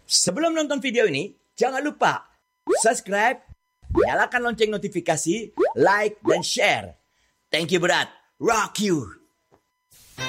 Sebelum nonton video ini, jangan lupa subscribe, nyalakan lonceng notifikasi, like, dan share. Thank you, berat. Rock you.